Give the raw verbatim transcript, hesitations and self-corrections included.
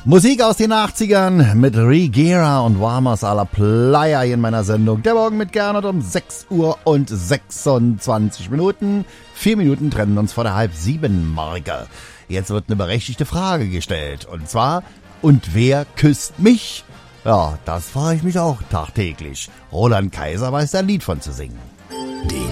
Musik aus den achtzigern mit Rigera und Warmers à la Playa hier in meiner Sendung. Der Morgen mit Gernot um sechs Uhr und sechsundzwanzig Minuten. Vier Minuten trennen uns vor der halb sieben Marke. Jetzt wird eine berechtigte Frage gestellt. Und zwar, und wer küsst mich? Ja, das frage ich mich auch tagtäglich. Roland Kaiser weiß da ein Lied von zu singen. Die